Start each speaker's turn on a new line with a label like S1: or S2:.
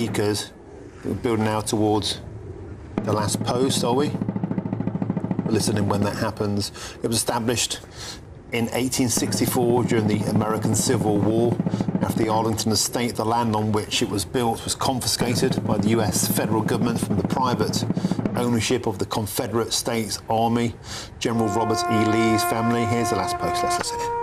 S1: acres. We're building now towards the last post, are we? We're listening when that happens. It was established in 1864 during the American Civil War. After the Arlington estate, the land on which it was built was confiscated by the US federal government from the private ownership of the Confederate States Army. General Robert E. Lee's family. Here's the last post. Let's listen.